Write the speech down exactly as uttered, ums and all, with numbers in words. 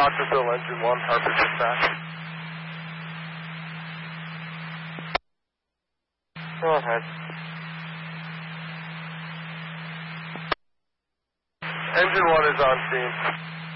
Doctor Bill, Engine one, Harvard Dispatch. Go ahead. Engine one is on scene.